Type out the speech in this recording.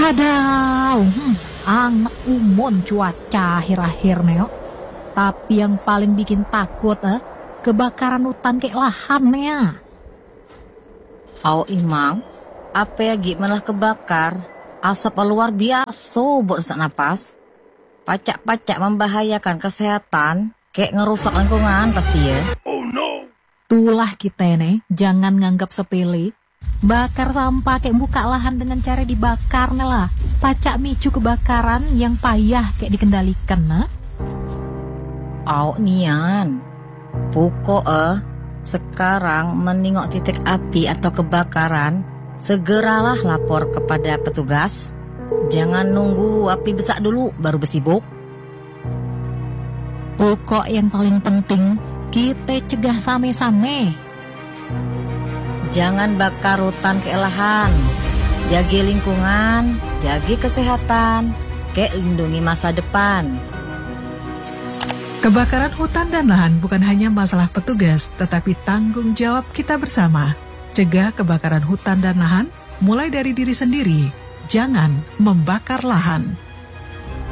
Wadaw, anget umon cuaca akhir-akhir neo. Tapi yang paling bikin takut kebakaran hutan kayak lahannya. Imang, apa ya malah kebakar? Asap luar biasa buat sesak napas. Pacak-pacak membahayakan kesehatan, kayak ngerusak lingkungan pasti ya. Tulah kita nih, jangan nganggap sepele. Bakar sampah kayak buka lahan dengan cara dibakar lah. Pacak micu kebakaran yang payah kayak dikendalikan nah. Nian, pokok sekarang menengok titik api atau kebakaran, segeralah lapor kepada petugas. Jangan nunggu api besar dulu baru bersibuk. Pokok yang paling penting kita cegah same-same. Jangan bakar hutan ke lahan. Jaga lingkungan, jaga kesehatan, kayak lindungi masa depan. Kebakaran hutan dan lahan bukan hanya masalah petugas, tetapi tanggung jawab kita bersama. Cegah kebakaran hutan dan lahan mulai dari diri sendiri. Jangan membakar lahan.